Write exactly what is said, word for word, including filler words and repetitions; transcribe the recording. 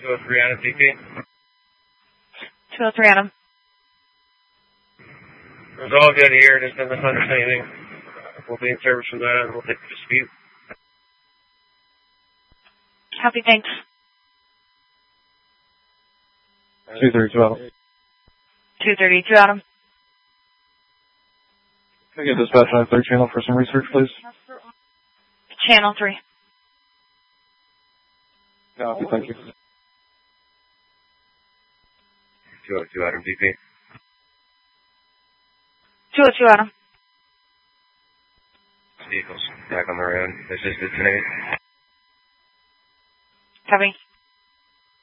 two oh three Adam, D P. two oh three Adam. It was all good here, just a misunderstanding. We'll be in service from that, and we'll take the dispute. Copy, thanks. two thirty-two Adam. two thirty-two Adam. Can I get dispatch on third channel for some research, please? Channel three. Copy, thank you. two oh two Adam, D P. two oh two Adam. Vehicles back on the road. Assisted tonight. Copy.